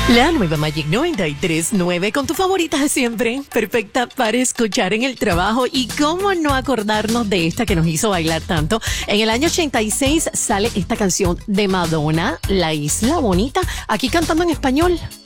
La nueva Magic 93.9 con tu favorita de siempre, perfecta para escuchar en el trabajo. Y cómo no acordarnos de esta que nos hizo bailar tanto. En el año 86 sale esta canción de Madonna, La Isla Bonita, aquí cantando en español.